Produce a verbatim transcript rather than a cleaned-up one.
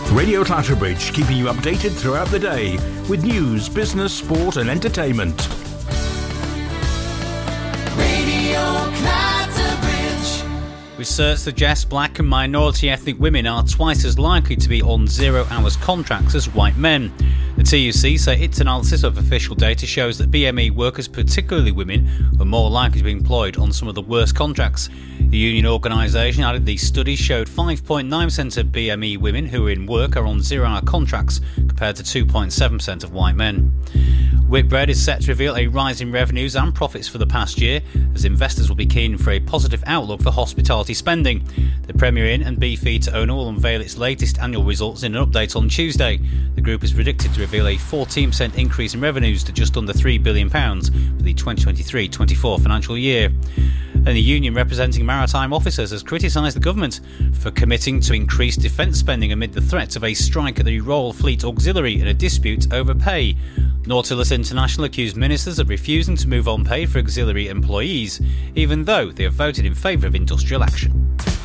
Radio Clatterbridge, keeping you updated throughout the day with news, business, sport and entertainment. Radio Clatterbridge. Research suggests black and minority ethnic women are twice as likely to be on zero-hours contracts as white men. The T U C say its analysis of official data shows that B M E workers, particularly women, are more likely to be employed on some of the worst contracts. The union organisation added the study showed five point nine percent of B M E women who are in work are on zero-hour contracts, compared to two point seven percent of white men. Whitbread is set to reveal a rise in revenues and profits for the past year, as investors will be keen for a positive outlook for hospitality spending. The Premier Inn and Beefeater owner will unveil its latest annual results in an update on Tuesday. The group is predicted to reveal a fourteen percent increase in revenues to just under three billion pounds for the twenty twenty-three twenty-four financial year. And the union representing maritime officers has criticised the government for committing to increased defence spending amid the threat of a strike at the Royal Fleet Auxiliary and a dispute over pay. Nautilus International accused ministers of refusing to move on pay for auxiliary employees, even though they have voted in favour of industrial action.